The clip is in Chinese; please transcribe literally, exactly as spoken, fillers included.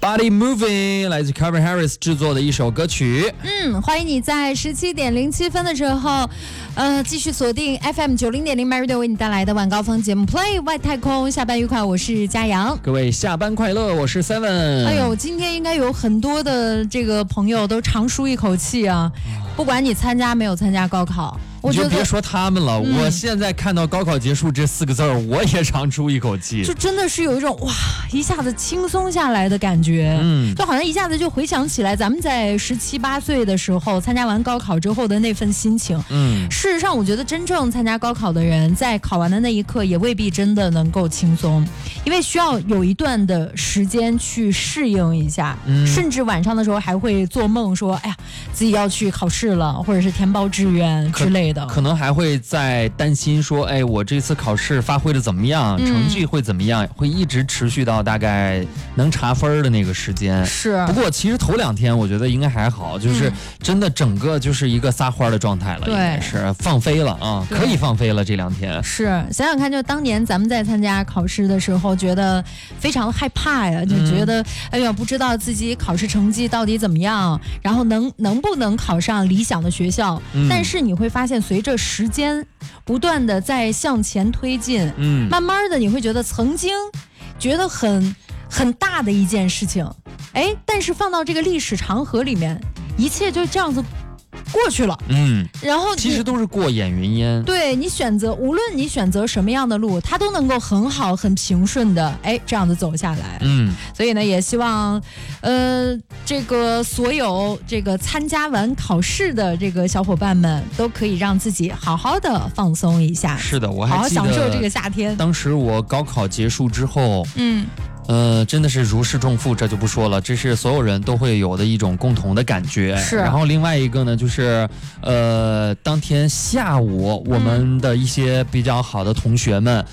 Body Moving 来自 Calvin Harris 制作的一首歌曲。 嗯，欢迎你在十七点零七分的时候，呃，继续锁定 F M 九零点零 MyRadio 为你带来的晚高峰节目 Play 外太空。下班愉快，我是嘉阳。 各位下班快乐，我是 Seven。 哎呦，今天应该有很多的这个朋友都长舒一口气啊！不管你参加没有参加高考。我觉得你就别说他们了、 嗯， 我现在看到高考结束这四个字儿，我也长出一口气， 就真的是有一种哇，一下子轻松下来的感觉，嗯，就好像一下子就回想起来咱们在十七八岁的时候参加完高考之后的那份心情，嗯，事实上我觉得真正参加高考的人，在考完的那一刻也未必真的能够轻松，因为需要有一段的时间去适应一下，嗯，甚至晚上的时候还会做梦说，哎呀，自己要去考试了，或者是填报志愿之类的。 可能还会在担心说，哎，我这次考试发挥的怎么样、嗯、成绩会怎么样，会一直持续到大概能查分的那个时间。 是，不过其实头两天我觉得应该还好，就是真的整个就是一个撒欢的状态了， 对， 应该是放飞了啊，可以放飞了这两天。 是，想想看，就当年咱们在参加考试的时候，觉得非常害怕呀，就觉得、嗯、哎呀，不知道自己考试成绩到底怎么样，然后能能不能考上理想的学校、嗯、但是你会发现随着时间不断的在向前推进，嗯，慢慢的你会觉得曾经觉得很很大的一件事情，哎，但是放到这个历史长河里面，一切就这样子过去了，嗯，然后其实都是过眼云烟。 对，你选择，无论你选择什么样的路，它都能够很好、很平顺的，哎，这样子走下来。嗯，所以呢，也希望，呃，这个所有这个参加完考试的这个小伙伴们，都可以让自己好好的放松一下。 是的，我还记得好好享受这个夏天。 当时我高考结束之后，嗯。呃，真的是如释重负，这就不说了，这是所有人都会有的一种共同的感觉。 是。 然后另外一个呢，就是呃，当天下午我们的一些比较好的同学们。